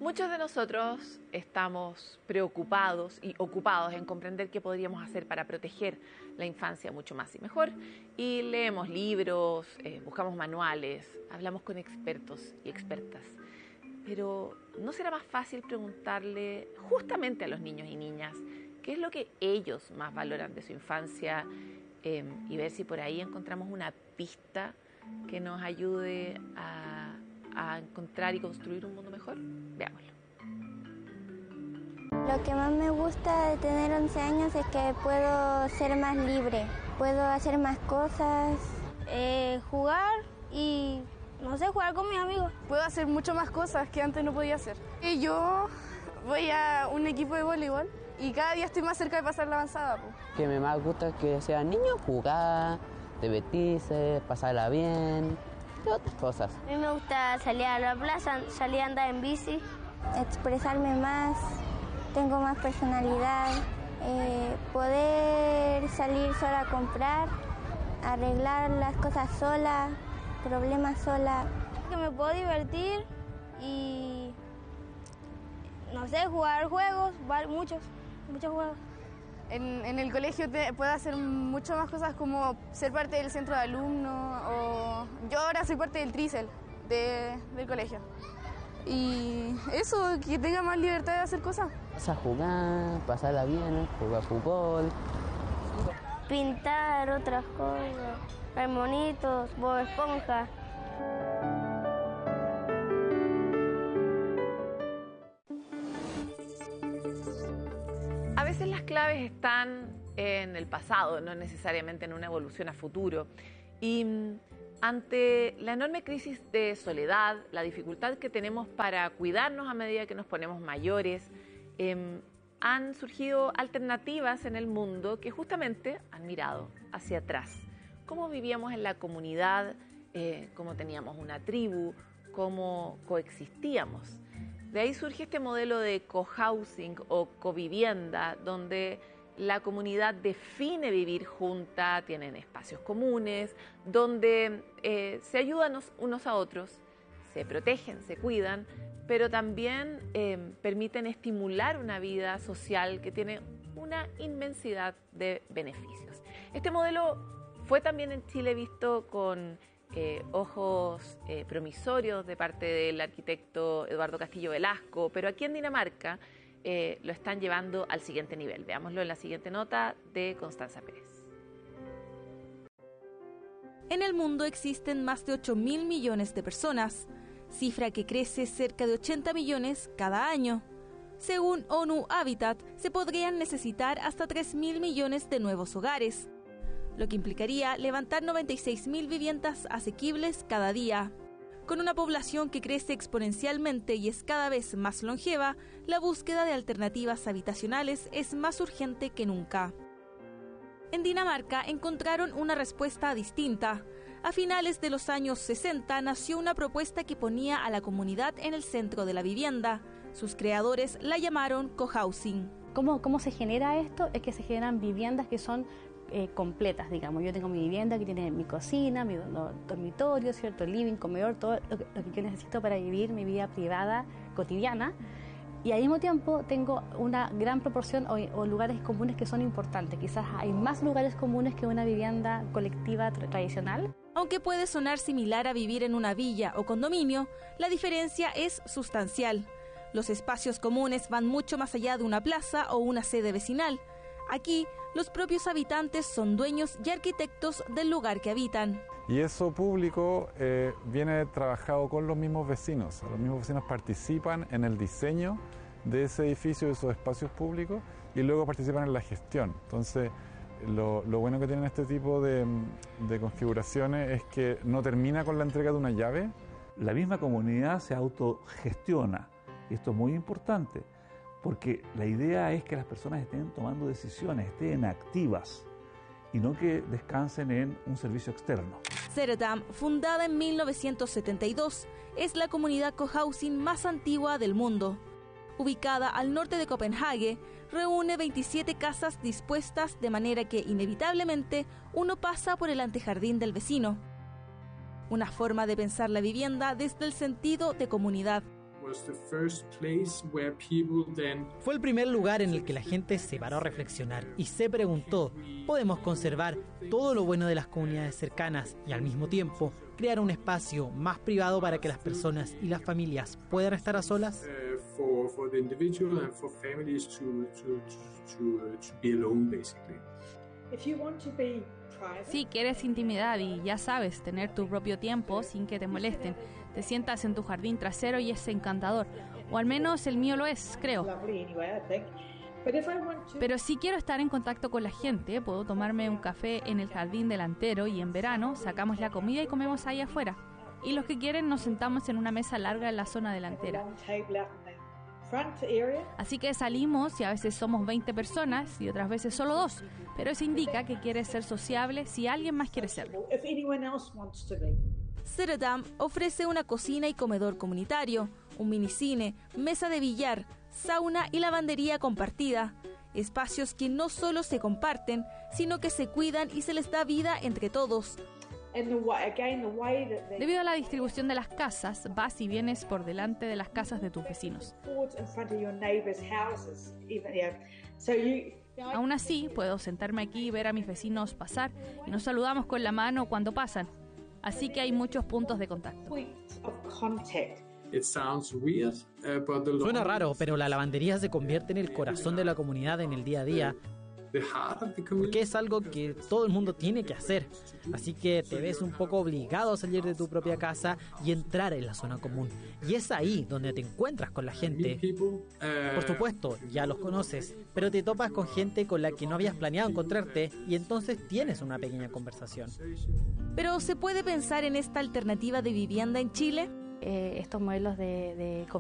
Muchos de nosotros estamos preocupados y ocupados en comprender qué podríamos hacer para proteger la infancia mucho más y mejor. Y leemos libros, buscamos manuales, hablamos con expertos y expertas. Pero ¿no será más fácil preguntarle justamente a los niños y niñas qué es lo que ellos más valoran de su infancia y ver si por ahí encontramos una pista que nos ayude a encontrar y construir un mundo mejor? Veámoslo. Lo que más me gusta de tener 11 años es que puedo ser más libre, puedo hacer más cosas, jugar y, no sé, jugar con mis amigos. Puedo hacer mucho más cosas que antes no podía hacer. Yo voy a un equipo de voleibol y cada día estoy más cerca de pasar la avanzada. Lo que me más gusta es que sea niño, jugar, divertirse, pasarla bien y otras cosas. A mí me gusta salir a la plaza, salir a andar en bici. Expresarme más, tengo más personalidad, poder salir sola a comprar, arreglar las cosas sola, problemas sola. Que me puedo divertir y, no sé, jugar juegos, muchos juegos. En el colegio puedo hacer muchas más cosas como ser parte del centro de alumnos o yo ahora soy parte del TRICEL del colegio. Y eso, que tenga más libertad de hacer cosas. Vas a jugar, pasarla bien, jugar fútbol. Pintar otras cosas, ver monitos, Bob Esponja. A veces las claves están en el pasado, no necesariamente en una evolución a futuro. Y ante la enorme crisis de soledad, la dificultad que tenemos para cuidarnos a medida que nos ponemos mayores, han surgido alternativas en el mundo que justamente han mirado hacia atrás. Cómo vivíamos en la comunidad, cómo teníamos una tribu, cómo coexistíamos. De ahí surge este modelo de cohousing o covivienda, donde la comunidad define vivir junta, tienen espacios comunes, donde se ayudan unos a otros, se protegen, se cuidan, pero también permiten estimular una vida social que tiene una inmensidad de beneficios. Este modelo fue también en Chile visto con ojos promisorios de parte del arquitecto Eduardo Castillo Velasco, pero aquí en Dinamarca lo están llevando al siguiente nivel. Veámoslo en la siguiente nota de Constanza Pérez. En el mundo existen más de 8.000 millones de personas, cifra que crece cerca de 80 millones cada año. Según ONU Habitat, se podrían necesitar hasta 3.000 millones de nuevos hogares, lo que implicaría levantar 96.000 viviendas asequibles cada día. Con una población que crece exponencialmente y es cada vez más longeva, la búsqueda de alternativas habitacionales es más urgente que nunca. En Dinamarca encontraron una respuesta distinta. A finales de los años 60 nació una propuesta que ponía a la comunidad en el centro de la vivienda. Sus creadores la llamaron cohousing. ¿Cómo se genera esto? Es que se generan viviendas que son completas, digamos. Yo tengo mi vivienda que tiene mi cocina, mi dormitorio, ¿cierto? Living, comedor, todo lo que yo necesito para vivir mi vida privada cotidiana. Y al mismo tiempo tengo una gran proporción o lugares comunes que son importantes. Quizás hay más lugares comunes que una vivienda colectiva tradicional. Aunque puede sonar similar a vivir en una villa o condominio, la diferencia es sustancial. Los espacios comunes van mucho más allá de una plaza o una sede vecinal. Aquí, los propios habitantes son dueños y arquitectos del lugar que habitan. Y eso público viene trabajado con los mismos vecinos. Los mismos vecinos participan en el diseño de ese edificio, de esos espacios públicos, y luego participan en la gestión. Entonces, lo bueno que tienen este tipo de configuraciones es que no termina con la entrega de una llave. La misma comunidad se autogestiona, y esto es muy importante, porque la idea es que las personas estén tomando decisiones, estén activas, y no que descansen en un servicio externo. Ceredam, fundada en 1972, es la comunidad cohousing más antigua del mundo. Ubicada al norte de Copenhague, reúne 27 casas dispuestas de manera que inevitablemente uno pasa por el antejardín del vecino. Una forma de pensar la vivienda desde el sentido de comunidad. Fue el primer lugar en el que la gente se paró a reflexionar y se preguntó, ¿podemos conservar todo lo bueno de las comunidades cercanas y al mismo tiempo crear un espacio más privado para que las personas y las familias puedan estar a solas? Si quieres intimidad y ya sabes, tener tu propio tiempo sin que te molesten, te sientas en tu jardín trasero y es encantador, o al menos el mío lo es, creo. Pero si quiero estar en contacto con la gente, puedo tomarme un café en el jardín delantero y en verano sacamos la comida y comemos ahí afuera. Y los que quieren nos sentamos en una mesa larga en la zona delantera. Así que salimos y a veces somos 20 personas y otras veces solo 2, pero eso indica que quieres ser sociable si alguien más quiere serlo. Ceredam ofrece una cocina y comedor comunitario, un minicine, mesa de billar, sauna y lavandería compartida. Espacios que no solo se comparten, sino que se cuidan y se les da vida entre todos. Debido a la distribución de las casas, vas y vienes por delante de las casas de tus vecinos. Aún así, puedo sentarme aquí y ver a mis vecinos pasar y nos saludamos con la mano cuando pasan. Así que hay muchos puntos de contacto. Suena raro, pero la lavandería se convierte en el corazón de la comunidad en el día a día, porque es algo que todo el mundo tiene que hacer. Así que te ves un poco obligado a salir de tu propia casa y entrar en la zona común. Y es ahí donde te encuentras con la gente. Por supuesto, ya los conoces, pero te topas con gente con la que no habías planeado encontrarte y entonces tienes una pequeña conversación. ¿Pero se puede pensar en esta alternativa de vivienda en Chile? Estos modelos de